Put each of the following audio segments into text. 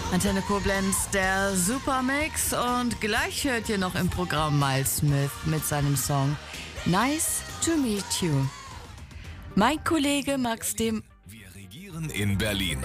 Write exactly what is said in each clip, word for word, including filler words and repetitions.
Antenne Koblenz, der Supermix, und gleich hört ihr noch im Programm Miles Smith mit seinem Song Nice to Meet You. Mein Kollege Max Dem... Wir regieren in Berlin.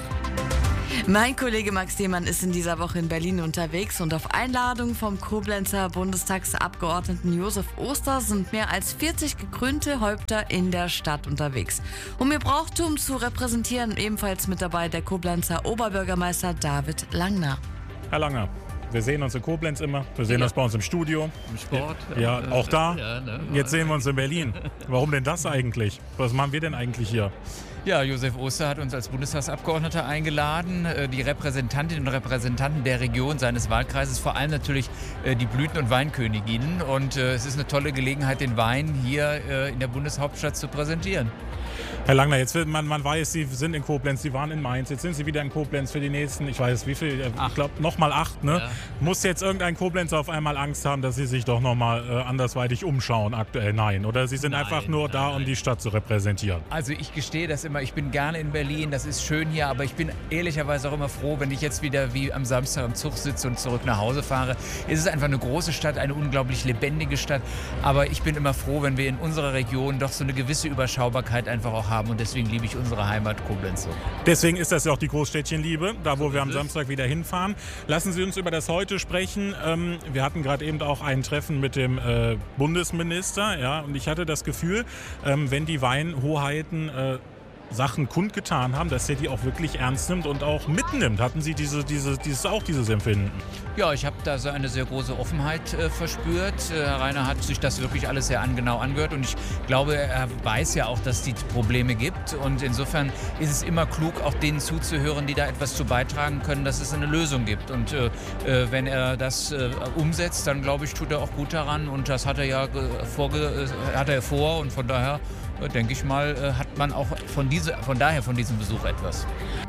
Mein Kollege Max Demann ist in dieser Woche in Berlin unterwegs und auf Einladung vom Koblenzer Bundestagsabgeordneten Josef Oster sind mehr als vierzig gekrönte Häupter in der Stadt unterwegs. Um ihr Brauchtum zu repräsentieren, ebenfalls mit dabei der Koblenzer Oberbürgermeister David Langner. Herr Langner, wir sehen uns in Koblenz immer, wir sehen Ja. uns bei uns im Studio. Im Sport. Ja, auch da. Ja, ne? Jetzt sehen wir uns in Berlin. Warum denn das eigentlich? Was machen wir denn eigentlich hier? Ja, Josef Oster hat uns als Bundestagsabgeordneter eingeladen, äh, die Repräsentantinnen und Repräsentanten der Region seines Wahlkreises, vor allem natürlich äh, die Blüten- und Weinköniginnen. Und äh, es ist eine tolle Gelegenheit, den Wein hier äh, in der Bundeshauptstadt zu präsentieren. Herr Langner, jetzt wird man, man weiß, Sie sind in Koblenz, Sie waren in Mainz, jetzt sind Sie wieder in Koblenz für die nächsten, ich weiß wie viel, ich glaube nochmal acht, ne? Ja. Muss jetzt irgendein Koblenzer auf einmal Angst haben, dass Sie sich doch nochmal äh, andersweitig umschauen aktuell? Nein, oder Sie sind Nein, einfach nur da, nein. um die Stadt zu repräsentieren? Also ich gestehe das immer, ich bin gerne in Berlin, das ist schön hier, aber ich bin ehrlicherweise auch immer froh, wenn ich jetzt wieder wie am Samstag im Zug sitze und zurück nach Hause fahre. Es ist einfach eine große Stadt, eine unglaublich lebendige Stadt, aber ich bin immer froh, wenn wir in unserer Region doch so eine gewisse Überschaubarkeit einfach auch haben, und deswegen liebe ich unsere Heimat Koblenz so. Deswegen ist das ja auch die Großstädtchenliebe, da wo So wir am ist es. Samstag wieder hinfahren. Lassen Sie uns über das Heute sprechen. Ähm, wir hatten gerade eben auch ein Treffen mit dem äh, Bundesminister, ja, und ich hatte das Gefühl, ähm, wenn die Weinhoheiten äh, Sachen kundgetan haben, dass er die auch wirklich ernst nimmt und auch mitnimmt. Hatten Sie diese, diese, dieses, auch dieses Empfinden? Ja, ich habe da so eine sehr große Offenheit äh, verspürt. Äh, Herr Rainer hat sich das wirklich alles sehr angenau angehört, und ich glaube, er weiß ja auch, dass es die Probleme gibt, und insofern ist es immer klug, auch denen zuzuhören, die da etwas zu beitragen können, dass es eine Lösung gibt, und äh, äh, wenn er das äh, umsetzt, dann glaube ich, tut er auch gut daran, und das hat er ja äh, vorge äh, hat er vor, und von daher äh, denke ich mal, äh, hat man auch von, diese, von daher von diesem Besuch etwas.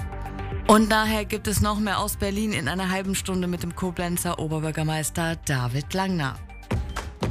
Und nachher gibt es noch mehr aus Berlin in einer halben Stunde mit dem Koblenzer Oberbürgermeister David Langner.